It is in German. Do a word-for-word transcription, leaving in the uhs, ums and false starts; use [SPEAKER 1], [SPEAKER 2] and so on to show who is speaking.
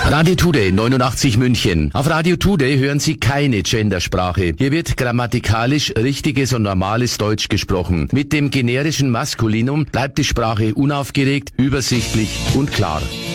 [SPEAKER 1] Radio Today neunundachtzig München. Auf Radio Today hören Sie keine Gendersprache. Hier wird grammatikalisch richtiges und normales Deutsch gesprochen. Mit dem generischen Maskulinum bleibt die Sprache unaufgeregt, übersichtlich und klar.